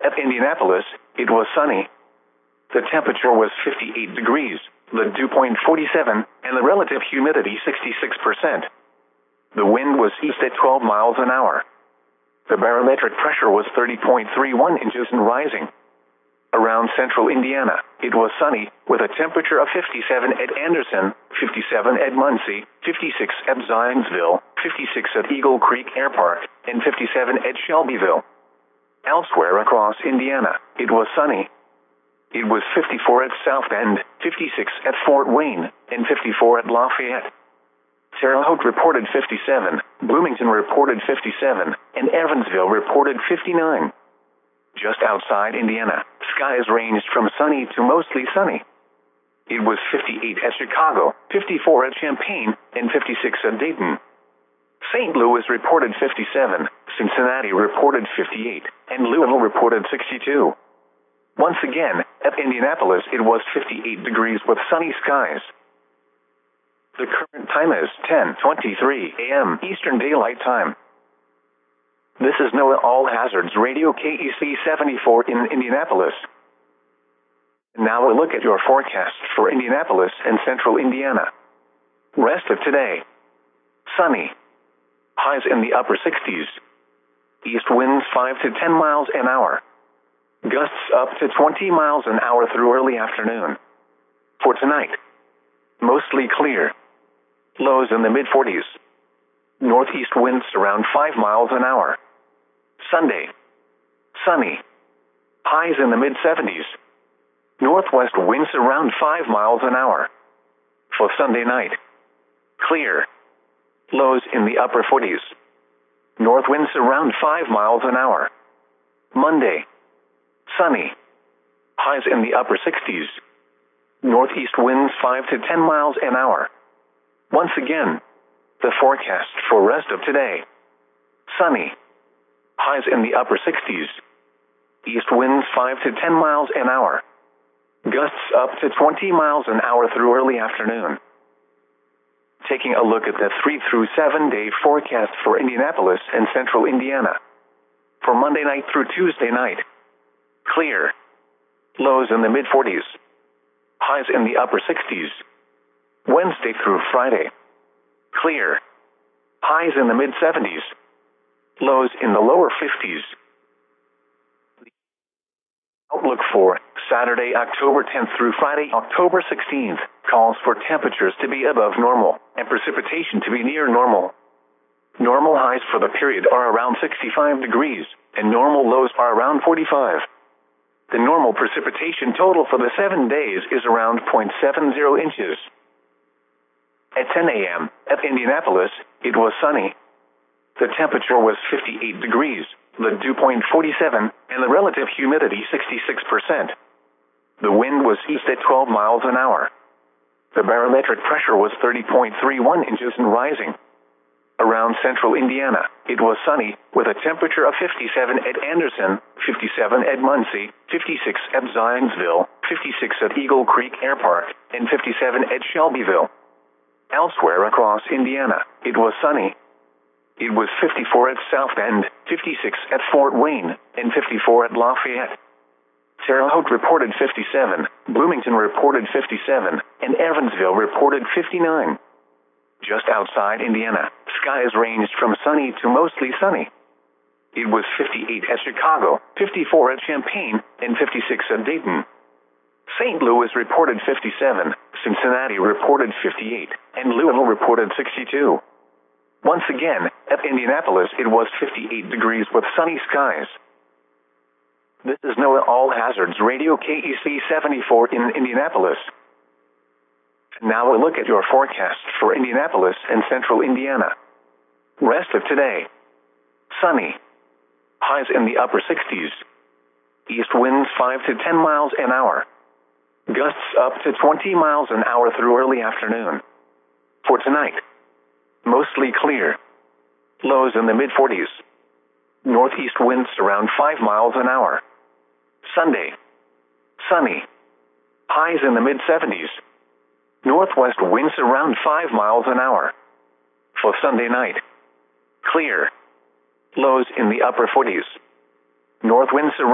At Indianapolis, it was sunny. The temperature was 58 degrees, the dew point 47, and the relative humidity 66%. The wind was east at 12 miles an hour. The barometric pressure was 30.31 inches and rising. Around central Indiana, it was sunny, with a temperature of 57 at Anderson, 57 at Muncie, 56 at Zionsville, 56 at Eagle Creek Air Park, and 57 at Shelbyville. Elsewhere across Indiana, it was sunny. It was 54 at South Bend, 56 at Fort Wayne, and 54 at Lafayette. Terre Haute reported 57, Bloomington reported 57, and Evansville reported 59. Just outside Indiana, skies ranged from sunny to mostly sunny. It was 58 at Chicago, 54 at Champaign, and 56 at Dayton. St. Louis reported 57, Cincinnati reported 58, and Louisville reported 62. Once again, at Indianapolis it was 58 degrees with sunny skies. The current time is 10:23 a.m. Eastern Daylight Time. This is NOAA All Hazards Radio KEC 74 in Indianapolis. Now a look at your forecast for Indianapolis and central Indiana. Rest of today. Sunny. Highs in the upper 60s. East winds 5 to 10 miles an hour. Gusts up to 20 miles an hour through early afternoon. For tonight, mostly clear. Lows in the mid-40s. Northeast winds around 5 miles an hour. Sunday, sunny. Highs in the mid-70s. Northwest winds around 5 miles an hour. For Sunday night, clear. Lows in the upper 40s. North winds around 5 miles an hour. Monday, sunny. Highs in the upper 60s. Northeast winds 5 to 10 miles an hour. Once again, the forecast for rest of today. Sunny. Highs in the upper 60s. East winds 5 to 10 miles an hour. Gusts up to 20 miles an hour through early afternoon. Taking a look at the 3 through 7 day forecast for Indianapolis and central Indiana. For Monday night through Tuesday night, clear. Lows in the mid-40s. Highs in the upper 60s. Wednesday through Friday, clear. Highs in the mid-70s. Lows in the lower 50s. Outlook for Saturday, October 10th through Friday, October 16th, calls for temperatures to be above normal and precipitation to be near normal. Normal highs for the period are around 65 degrees, and normal lows are around 45. The normal precipitation total for the 7 days is around 0.70 inches. At 10 a.m., at Indianapolis, it was sunny. The temperature was 58 degrees, the dew point 47, and the relative humidity 66%. The wind was east at 12 miles an hour. The barometric pressure was 30.31 inches and rising. Around central Indiana, it was sunny, with a temperature of 57 at Anderson, 57 at Muncie, 56 at Zionsville, 56 at Eagle Creek Air Park, and 57 at Shelbyville. Elsewhere across Indiana, it was sunny. It was 54 at South Bend, 56 at Fort Wayne, and 54 at Lafayette. Terre Haute reported 57, Bloomington reported 57, and Evansville reported 59. Just outside Indiana, skies ranged from sunny to mostly sunny. It was 58 at Chicago, 54 at Champaign, and 56 at Dayton. St. Louis reported 57, Cincinnati reported 58, and Louisville reported 62. Once again, at Indianapolis it was 58 degrees with sunny skies. This is NOAA All Hazards Radio KEC 74 in Indianapolis. Now a look at your forecast for Indianapolis and central Indiana. Rest of today. Sunny. Highs in the upper 60s. East winds 5 to 10 miles an hour. Gusts up to 20 miles an hour through early afternoon. For tonight, mostly clear. Lows in the mid-40s. Northeast winds around 5 miles an hour. Sunday, sunny. Highs in the mid-70s. Northwest winds around 5 miles an hour. For Sunday night, clear. Lows in the upper 40s. North winds around